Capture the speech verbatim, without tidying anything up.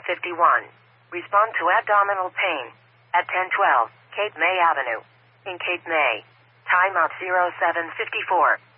fifty-one. Respond to abdominal pain. At ten twelve, Cape May Avenue. In Cape May. Time out zero seven fifty-four.